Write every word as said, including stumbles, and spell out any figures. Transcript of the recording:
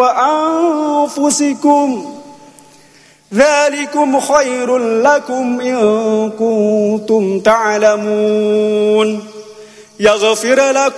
وأنفسكم ذلكم خير لكم إن كنتم تعلمون يغفر لكم